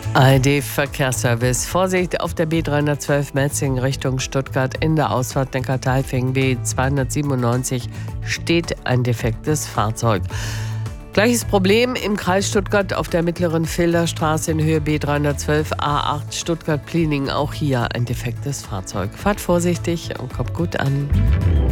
ARD Verkehrsservice. Vorsicht auf der B312 Metzingen Richtung Stuttgart in der Ausfahrt Neckartalfing B297 steht ein defektes Fahrzeug. Gleiches Problem im Kreis Stuttgart auf der mittleren Filderstraße in Höhe B312 A8 Stuttgart-Pliening. Auch hier ein defektes Fahrzeug. Fahrt vorsichtig und kommt gut an.